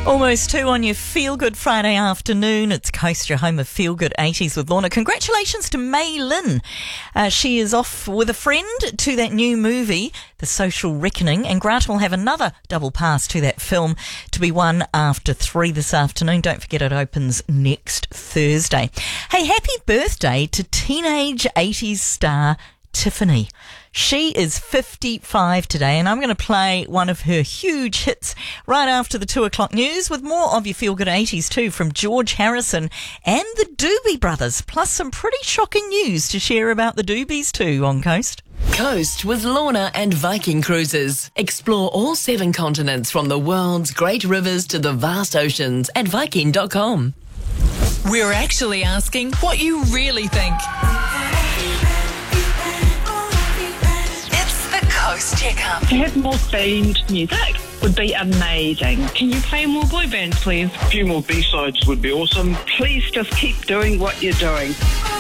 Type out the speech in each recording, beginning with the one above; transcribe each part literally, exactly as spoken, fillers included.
Almost two on your Feel Good Friday afternoon. It's Coast, your home of Feel Good eighties with Lorna. Congratulations to Mei Lin. Uh, she is off with a friend to that new movie, The Social Reckoning, and Grant will have another double pass to that film to be won after three this afternoon. Don't forget it opens next Thursday. Hey, happy birthday to teenage eighties star Tiffany. She is fifty-five today, and I'm going to play one of her huge hits right after the two o'clock news with more of your Feel Good eighties too from George Harrison and the Doobie Brothers, plus some pretty shocking news to share about the Doobies too on Coast. Coast with Lorna and Viking Cruises. Explore all seven continents from the world's great rivers to the vast oceans at Viking dot com. We're actually asking what you really think. Coast Checkup. To have more themed music would be amazing. Can you play more boy bands, please? A few more B-sides would be awesome. Please just keep doing what you're doing.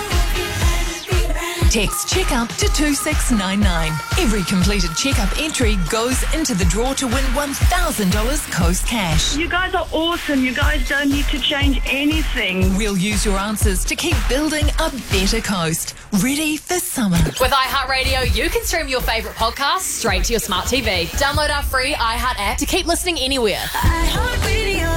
Text Checkup to two six nine nine. Every completed Checkup entry goes into the draw to win one thousand dollars Coast cash. You guys are awesome. You guys don't need to change anything. We'll use your answers to keep building a better Coast. Ready for summer. With iHeartRadio, you can stream your favourite podcasts straight to your smart T V. Download our free iHeart app to keep listening anywhere. iHeartRadio.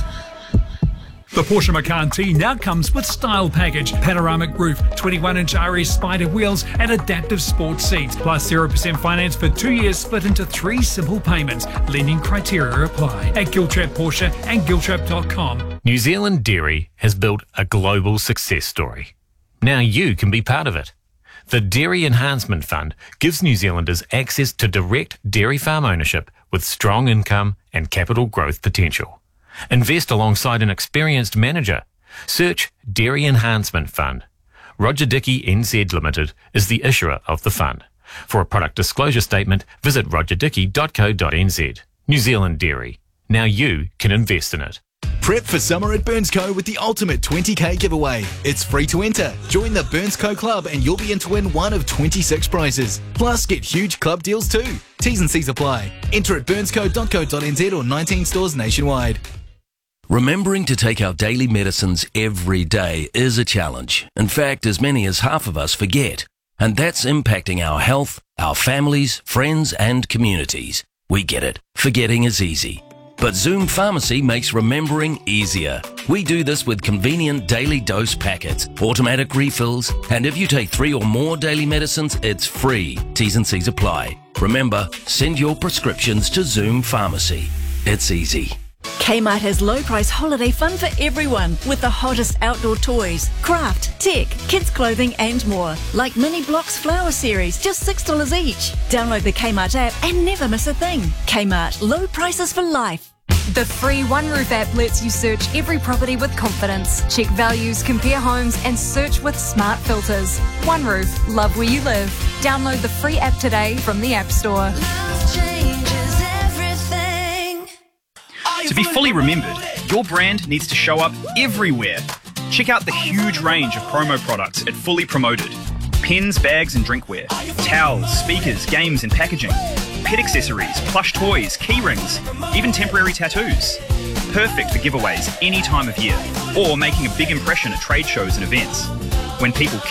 The Porsche Macan T now comes with Style Package, panoramic roof, twenty-one inch R S Spider wheels and adaptive sports seats, plus zero percent finance for two years split into three simple payments. Lending criteria apply at Giltrap Porsche and Giltrap dot com. New Zealand Dairy has built a global success story. Now you can be part of it. The Dairy Enhancement Fund gives New Zealanders access to direct dairy farm ownership with strong income and capital growth potential. Invest alongside an experienced manager. Search Dairy Enhancement Fund. Roger Dickey N Z Limited is the issuer of the fund. For a product disclosure statement, visit roger dickey dot co dot n z. New Zealand Dairy. Now you can invest in it. Prep for summer at Burnsco with the ultimate twenty K giveaway. It's free to enter. Join the Burnsco Club and you'll be in to win one of twenty-six prizes. Plus, get huge club deals too. T's and C's apply. Enter at burnsco dot co dot n z or nineteen stores nationwide. Remembering to take our daily medicines every day is a challenge. In fact, as many as half of us forget. And that's impacting our health, our families, friends and communities. We get it. Forgetting is easy. But Zoom Pharmacy makes remembering easier. We do this with convenient daily dose packets, automatic refills, and if you take three or more daily medicines, it's free. T's and C's apply. Remember, send your prescriptions to Zoom Pharmacy. It's easy. Kmart has low price holiday fun for everyone with the hottest outdoor toys, craft, tech, kids clothing and more. Like Mini Blocks Flower Series, just six dollars each. Download the Kmart app and never miss a thing. Kmart, low prices for life. The free OneRoof app lets you search every property with confidence. Check values, compare homes and search with smart filters. OneRoof, love where you live. Download the free app today from the App Store. To be fully remembered, your brand needs to show up everywhere. Check out the huge range of promo products at Fully Promoted. Pens, bags and drinkware, towels, speakers, games and packaging, pet accessories, plush toys, key rings, even temporary tattoos. Perfect for giveaways any time of year, or making a big impression at trade shows and events. When people